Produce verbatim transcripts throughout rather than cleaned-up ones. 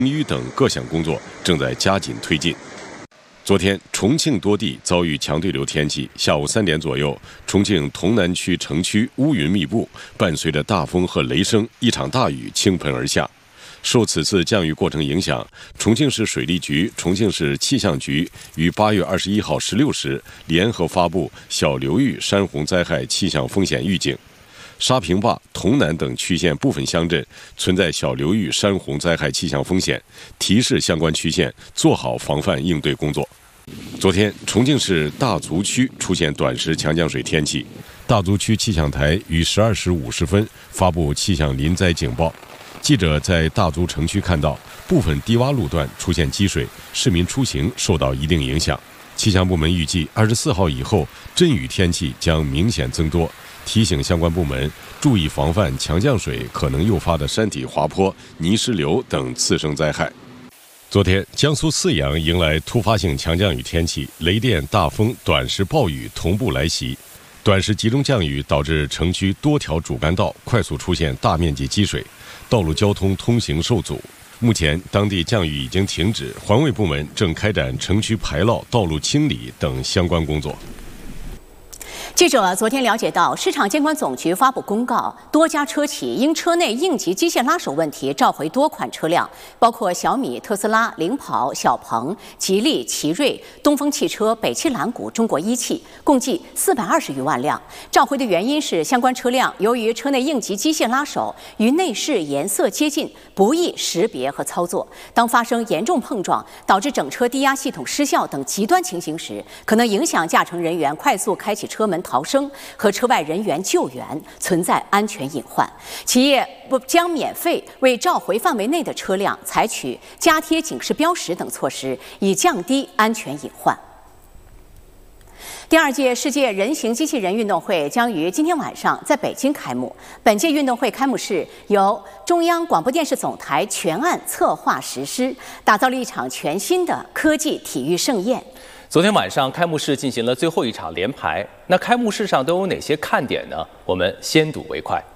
淤等各项工作正在加紧推进。昨天，重庆多地遭遇强对流天气。下午三点左右，重庆潼南区城区乌云密布，伴随着大风和雷声，一场大雨倾盆而下。受此次降雨过程影响，重庆市水利局、重庆市气象局于八月二十一号十六时联合发布小流域山洪灾害气象风险预警。沙坪坝、潼南等区县部分乡镇存在小流域山洪灾害气象风险，提示相关区县做好防范应对工作。昨天，重庆市大足区出现短时强降水天气，大足区气象台于十二时五十分发布气象临灾警报。记者在大足城区看到部分低洼路段出现积水，市民出行受到一定影响。气象部门预计二十四号以后阵雨天气将明显增多，提醒相关部门注意防范强降水可能诱发的山体滑坡、泥石流等次生灾害。昨天，江苏泗阳迎来突发性强降雨天气，雷电、大风、短时暴雨同步来袭。短时集中降雨导致城区多条主干道快速出现大面积积水，道路交通通行受阻。目前，当地降雨已经停止，环卫部门正开展城区排涝、道路清理等相关工作。 记者昨天了解到，市场监管总局发布公告，多家车企因车内应急机械拉手问题召回多款车辆，包括小米、特斯拉、领跑、小鹏、吉利、奇瑞、东风汽车、北汽蓝谷、中国一汽，共计四百二十余万辆。召回的原因是相关车辆由于车内应急机械拉手与内饰颜色接近，不易识别和操作，当发生严重碰撞，导致整车低压系统失效等极端情形时，可能影响驾乘人员快速开启车门逃生和车外人员救援，存在安全隐患。企业不将免费为召回范围内的车辆采取加贴警示标识等措施，以降低安全隐患。第二届世界人形机器人运动会将于今天晚上在北京开幕。本届运动会开幕式由中央广播电视总台全案策划实施，打造了一场全新的科技体育盛宴。 昨天晚上开幕式进行了最后一场联排，那开幕式上都有哪些看点呢？我们先睹为快。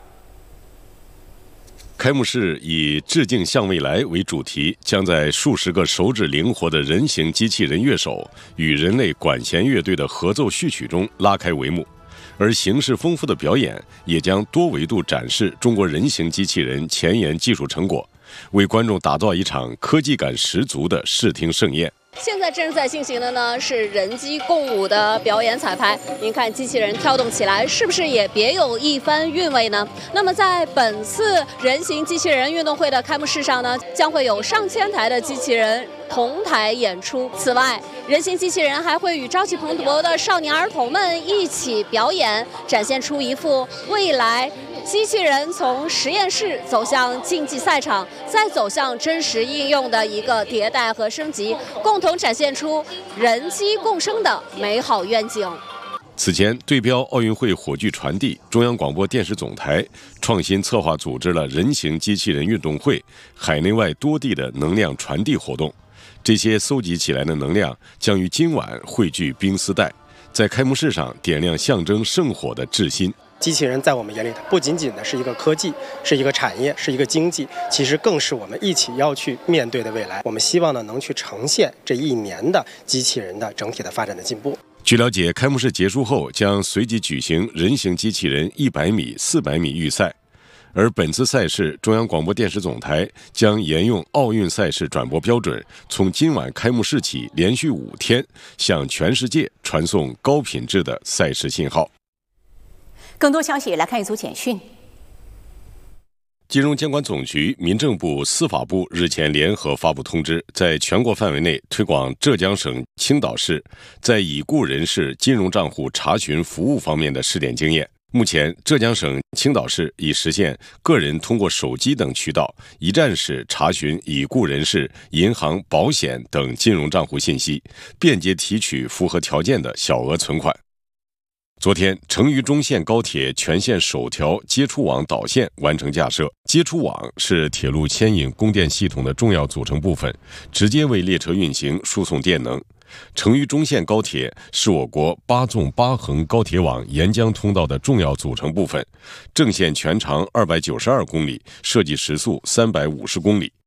开幕式以致敬向未来为主题，将在数十个手指灵活的人形机器人乐手与人类管弦乐队的合奏序曲中拉开帷幕，而形式丰富的表演也将多维度展示中国人形机器人前沿技术成果，为观众打造一场科技感十足的视听盛宴。 现在正在进行的呢是人机共舞的表演彩排，您看机器人跳动起来，是不是也别有一番韵味呢？那么在本次人形机器人运动会的开幕式上呢，将会有上千台的机器人同台演出。此外，人形机器人还会与朝气蓬勃的少年儿童们一起表演，展现出一幅未来机器人从实验室走向竞技赛场，再走向真实应用的一个迭代和升级，共同展现出人机共生的美好愿景。 此前，对标奥运会火炬传递，中央广播电视总台创新策划组织了人形机器人运动会海内外多地的能量传递活动。这些搜集起来的能量将于今晚汇聚冰丝带，在开幕式上点亮象征圣火的至心。 机器人在我们眼里，它不仅仅的是一个科技，是一个产业，是一个经济，其实更是我们一起要去面对的未来。我们希望呢，能去呈现这一年的机器人的整体的发展的进步。 据了解，开幕式结束后将随即举行人形机器人一百米、四百米预赛，而本次赛事，中央广播电视总台将沿用奥运赛事转播标准，从今晚开幕式起，连续五天向全世界传送高品质的赛事信号。 更多消息来看一组简讯。 金融监管总局、民政部、司法部日前联合发布通知，在全国范围内推广浙江省青岛市在已故人士金融账户查询服务方面的试点经验。目前，浙江省青岛市已实现个人通过手机等渠道一站式查询已故人士银行、保险等金融账户信息，便捷提取符合条件的小额存款。昨天，成渝中线高铁全线首条接触网导线完成架设。接触网是铁路牵引供电系统的重要组成部分，直接为列车运行输送电能。成渝中线高铁是我国八纵八横高铁网沿江通道的重要组成部分，正线全长二百九十二公里，设计时速三百五十公里。